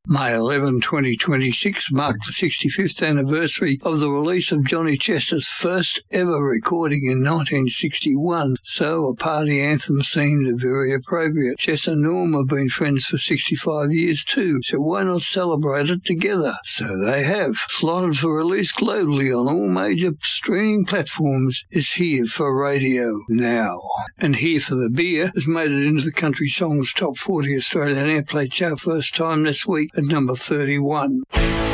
May 11, 2026 marked the 65th anniversary of the release of Johnny Chester's first ever recording in 1961, so a party anthem seemed very appropriate. Chester and Norm have been friends for 65 years too, so why not celebrate it together? So they have. Slotted for release globally on all major streaming platforms, is here for radio now. And Here for the Beer has made it into the Country Songs Top 40 Australian Airplay chart first time this week at number 31.